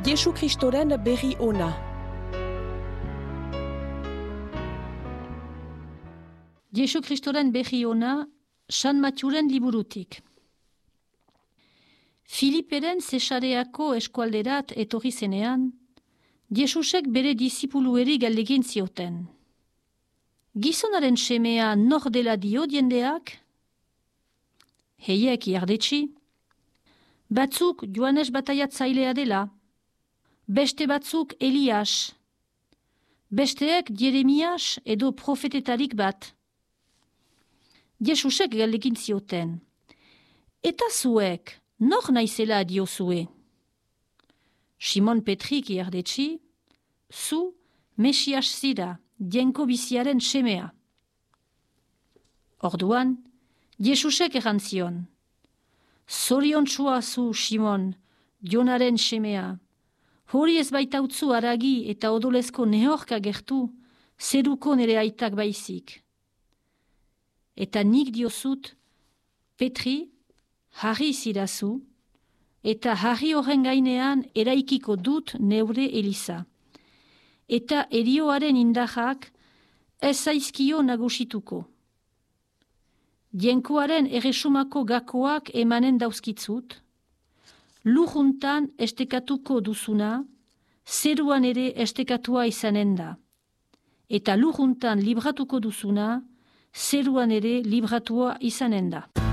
Jesu Kristoren berri ona. Jesu Kristoren berri ona, San Mattiuren liburutik. Filiperen Zesareako eskualderat etorri zenean, Jesusek bere disipulueri galdegin zioten. Gizonaren semea nor dela dio jendeak? Heiek iardetsi. Batzuk Joanes bataiatzailea dela, beste batzuk Elias, besteek Jeremias edo profetetarik bat. Jesusek galdegin zioten. Eta zuek, nor naizela diozue? Simon Petrik iardetsi, zu Mesias zira, jenko biziaren semea. Orduan, Jesusek errantzion. Zoriontsua zu, Simon, Jonaren semea. Hori ez baitautzu aragi eta odolezko nehorka gertu, zeruko nere aitak baizik. Eta nik diozut, Petri, harri zirazu, eta harri horren gainean eraikiko dut neure eliza. Eta erioaren indarrak ez zaizkio nagusituko. Jenkoaren erresumako gakoak emanen dauzkitzut, lujuntan estekatuko duzuna, zeruan ere estekatua izanen da. Eta lujuntan libratuko duzuna, zeruan ere libratua izanen da.